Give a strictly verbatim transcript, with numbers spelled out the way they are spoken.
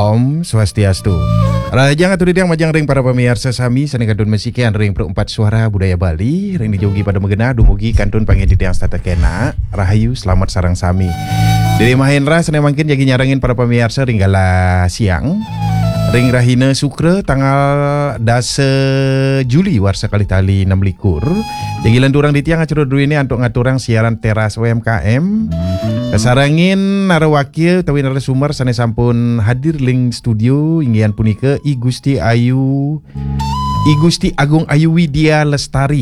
Om Swastiastu. Rajang atau didang majang ring para pemirsa sami sanekadun mesikian ring perempat suara budaya Bali ring dijogi pada megena dumugi kantun pangedit yang stata kena rahayu selamat sarang sami. Dari Mahendra sene mangkin jagi nyarangin para pemirsa ring gala siang. Ring Rahina Sukra tanggal dasa Juli warsa kali tali enam likur. Jadi landurang di tiang acara dulu ini untuk ngaturang siaran teras U M K M. Kesarangin narawakil tawi narasumber sane sampun hadir ling studio inggian punika I Gusti Ayu I Gusti Agung Ayu Widya Lestari.